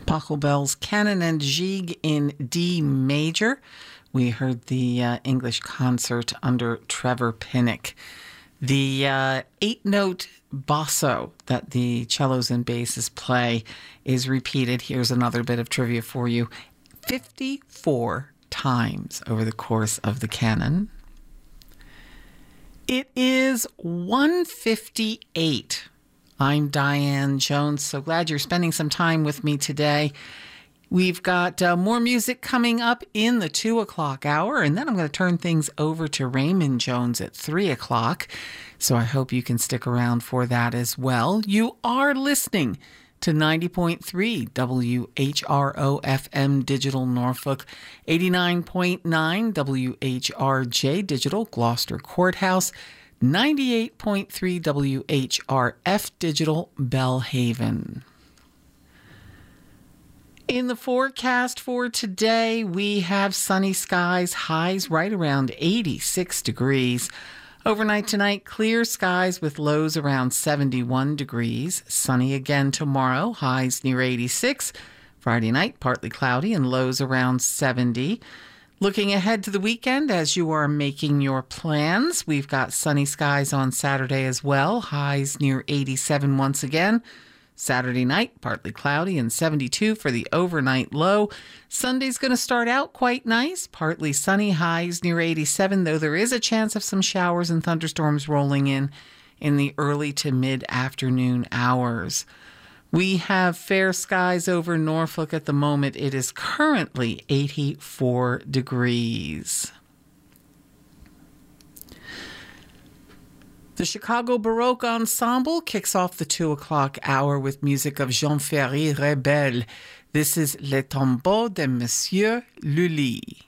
Pachelbel's Canon and Gigue in D major. We heard the English concert under Trevor Pinnock. The 8-note basso that the cellos and basses play is repeated. Here's another bit of trivia for you. 54 times over the course of the canon. It is 1:58. I'm Diane Jones. So glad you're spending some time with me today. We've got more music coming up in the 2 o'clock hour, and then I'm going to turn things over to Raymond Jones at 3 o'clock. So I hope you can stick around for that as well. You are listening to 90.3 WHRO FM Digital Norfolk, 89.9 WHRJ Digital Gloucester Courthouse, 98.3 WHRF Digital Bellhaven. In the forecast for today, we have sunny skies, highs right around 86 degrees. Overnight tonight, clear skies with lows around 71 degrees. Sunny again tomorrow, highs near 86. Friday night, partly cloudy and lows around 70. Looking ahead to the weekend as you are making your plans, we've got sunny skies on Saturday as well, highs near 87 once again. Saturday night, partly cloudy and 72 for the overnight low. Sunday's going to start out quite nice, partly sunny, highs near 87, though there is a chance of some showers and thunderstorms rolling in the early to mid-afternoon hours. We have fair skies over Norfolk at the moment. It is currently 84 degrees. The Chicago Baroque Ensemble kicks off the 2 o'clock hour with music of Jean-Ferry Rebel. This is Le Tombeau de Monsieur Lully.